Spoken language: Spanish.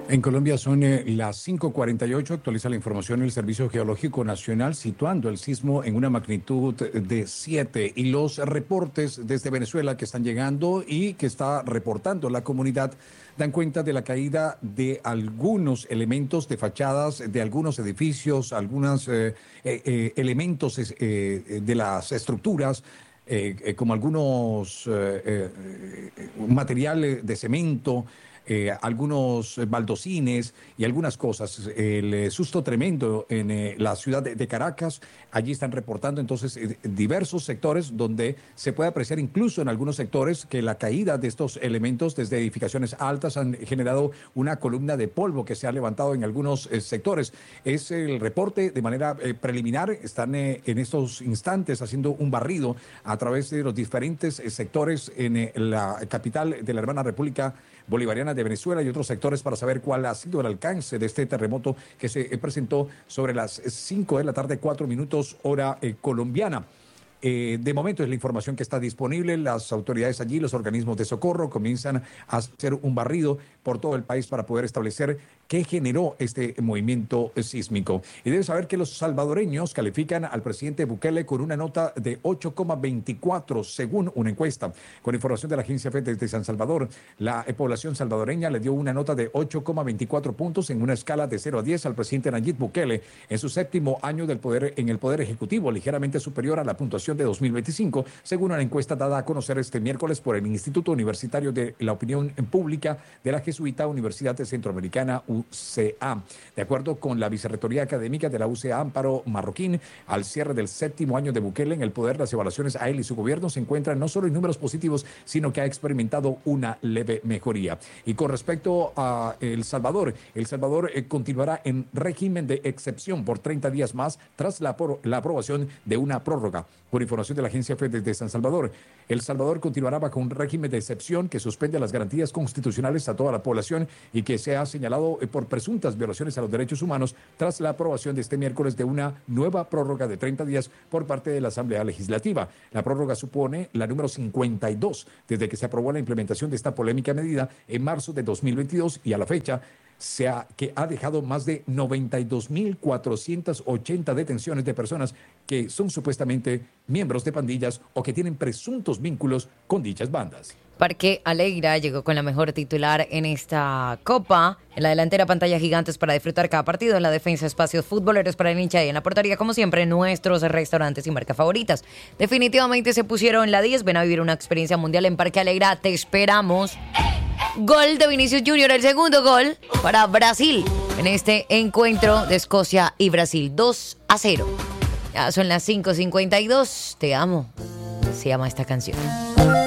En Colombia son las 5:48. Actualiza la información el Servicio Geológico Nacional, situando el sismo en una magnitud de 7. Y los reportes desde Venezuela que están llegando y que está reportando la comunidad dan cuenta de la caída de algunos elementos de fachadas, de algunos edificios, algunos elementos de las estructuras. Como algunos materiales de cemento, algunos baldocines y algunas cosas. El susto tremendo en la ciudad de Caracas. Allí están reportando entonces diversos sectores donde se puede apreciar incluso en algunos sectores que la caída de estos elementos desde edificaciones altas han generado una columna de polvo que se ha levantado en algunos sectores. Es el reporte de manera preliminar. Están en estos instantes haciendo un barrido a través de los diferentes sectores en la capital de la hermana República Bolivariana de Venezuela y otros sectores para saber cuál ha sido el alcance de este terremoto que se presentó sobre las 5 de la tarde, 4 minutos, hora colombiana. De momento es la información que está disponible. Las autoridades allí, los organismos de socorro comienzan a hacer un barrido por todo el país para poder establecer qué generó este movimiento sísmico. Y debe saber que los salvadoreños califican al presidente Bukele con una nota de 8,24 según una encuesta. Con información de la agencia FED desde San Salvador, la población salvadoreña le dio una nota de 8,24 puntos en una escala de 0 a 10 al presidente Nayib Bukele en su séptimo año del poder en el Poder Ejecutivo, ligeramente superior a la puntuación de 2025, según una encuesta dada a conocer este miércoles por el Instituto Universitario de la Opinión Pública de la Jesuita Universidad Centroamericana, UCA. De acuerdo con la Vicerrectoría Académica de la UCA, Amparo Marroquín, al cierre del séptimo año de Bukele en el poder, las evaluaciones a él y su gobierno se encuentran no solo en números positivos, sino que ha experimentado una leve mejoría. Y con respecto a El Salvador continuará en régimen de excepción por 30 días más tras la aprobación de una prórroga. Por información de la agencia FED desde San Salvador, El Salvador continuará bajo un régimen de excepción que suspende las garantías constitucionales a toda la población y que se ha señalado por presuntas violaciones a los derechos humanos tras la aprobación de este miércoles de una nueva prórroga de 30 días por parte de la Asamblea Legislativa. La prórroga supone la número 52 desde que se aprobó la implementación de esta polémica medida en marzo de 2022 y a la fecha que ha dejado más de 92.480 detenciones de personas que son supuestamente miembros de pandillas o que tienen presuntos vínculos con dichas bandas. Parque Alegra llegó con la mejor titular en esta Copa. En la delantera, pantallas gigantes para disfrutar cada partido. En la defensa, espacios futboleros para el hincha. Y en la portería, como siempre, nuestros restaurantes y marcas favoritas. Definitivamente se pusieron la 10. Ven a vivir una experiencia mundial en Parque Alegra. Te esperamos. Gol de Vinicius Junior, el segundo gol para Brasil en este encuentro de Escocia y Brasil. 2-0. Ya son las 5:52. Te amo. Se llama esta canción.